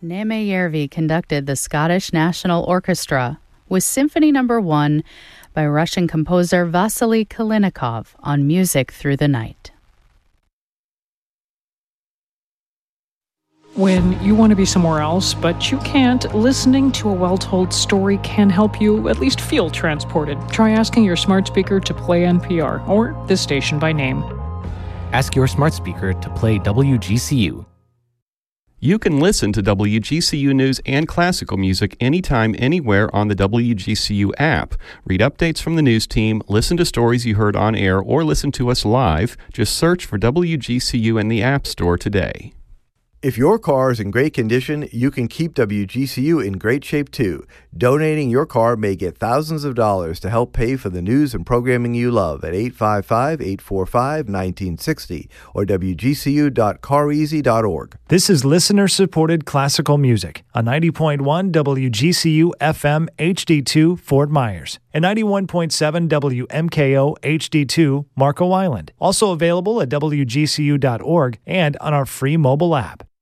Németh Järvi conducted the Scottish National Orchestra with Symphony No. 1 by Russian composer Vasily Kalinikov on Music Through the Night. When you want to be somewhere else, but you can't, listening to a well-told story can help you at least feel transported. Try asking your smart speaker to play NPR or this station by name. Ask your smart speaker to play WGCU. You can listen to WGCU news and classical music anytime, anywhere on the WGCU app. Read updates from the news team, listen to stories you heard on air, or listen to us live. Just search for WGCU in the App Store today. If your car is in great condition, you can keep WGCU in great shape too. Donating your car may get thousands of dollars to help pay for the news and programming you love at 855-845-1960 or wgcu.careasy.org. This is listener-supported classical music on 90.1 WGCU FM HD2 Fort Myers and 91.7 WMKO HD2 Marco Island. Also available at wgcu.org and on our free mobile app.